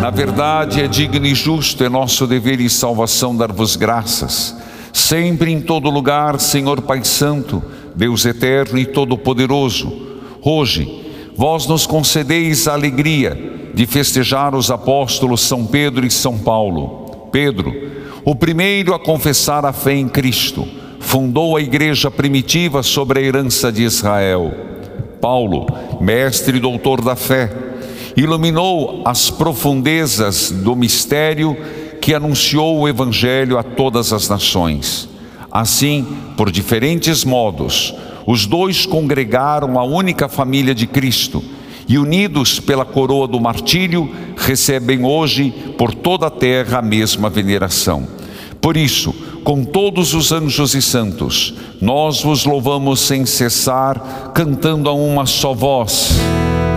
Na verdade, é digno e justo, é nosso dever e salvação dar-vos graças, sempre e em todo lugar, Senhor Pai Santo, Deus eterno e todo-poderoso. Hoje, vós nos concedeis a alegria de festejar os apóstolos São Pedro e São Paulo. Pedro, o primeiro a confessar a fé em Cristo, fundou a igreja primitiva sobre a herança de Israel. Paulo, mestre e doutor da fé, iluminou as profundezas do mistério que anunciou o Evangelho a todas as nações. Assim, por diferentes modos, os dois congregaram a única família de Cristo e, unidos pela coroa do martírio, recebem hoje por toda a terra a mesma veneração. Por isso, com todos os anjos e santos, nós vos louvamos sem cessar, cantando a uma só voz.